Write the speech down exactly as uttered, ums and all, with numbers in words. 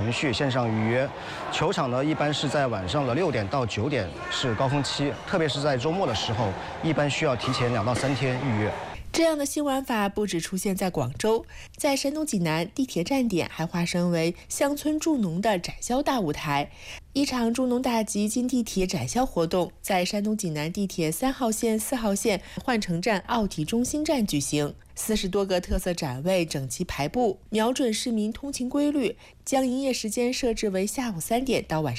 程序线上预约。球场呢，一般是在晚上的六点到九点是高峰期，特别是在周末的时候，一般需要提前两到三天预约。 这样的新玩法不只出现在广州，在山东济南地铁站点还化身为乡村助农的展销大舞台。一场助农大集进地铁展销活动在山东济南地铁三号线、四号线换乘站奥体中心站举行。四十多个特色展位整齐排布，瞄准市民通勤规律，将营业时间设置为下午三点到晚上